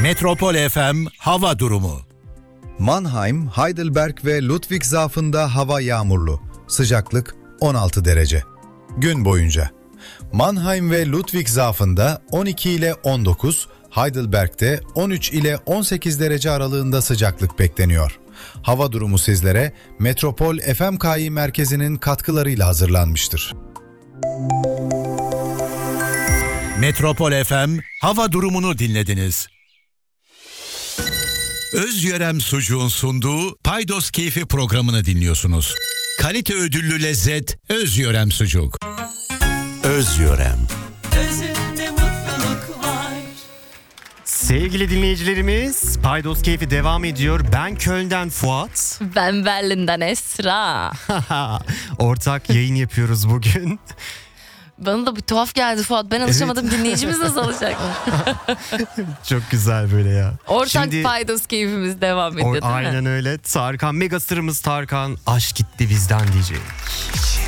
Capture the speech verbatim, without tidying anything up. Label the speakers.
Speaker 1: Metropol F M hava durumu.
Speaker 2: Mannheim, Heidelberg ve Ludwigshafen'da hava yağmurlu. Sıcaklık on altı derece. Gün boyunca Mannheim ve Ludwigshafen'da on iki ile on dokuz, Heidelberg'de on üç ile on sekiz derece aralığında sıcaklık bekleniyor. Hava durumu sizlere Metropol F M K I merkezinin katkılarıyla hazırlanmıştır.
Speaker 1: Metropol F M hava durumunu dinlediniz. Özyörem Sucuğun sunduğu Paydos Keyfi programını dinliyorsunuz. Kalite ödüllü lezzet Özyörem Sucuk.
Speaker 3: Özyörem.
Speaker 4: Özünde mutluluk var.
Speaker 5: Sevgili dinleyicilerimiz, Paydos Keyfi devam ediyor. Ben Köln'den Fuat.
Speaker 6: Ben Berlin'den Esra.
Speaker 5: Ortak yayın yapıyoruz bugün.
Speaker 6: Bana da bir tuhaf geldi Fuat. Ben alışamadım. Evet. Dinleyicimiz nasıl alacak?
Speaker 5: Çok güzel böyle ya.
Speaker 6: Ortak
Speaker 5: Şimdi,
Speaker 6: Paydos keyfimiz devam ediyor
Speaker 5: or,
Speaker 6: değil mi?
Speaker 5: Aynen öyle. Tarkan, mega starımız Tarkan, aşk gitti bizden diyecek.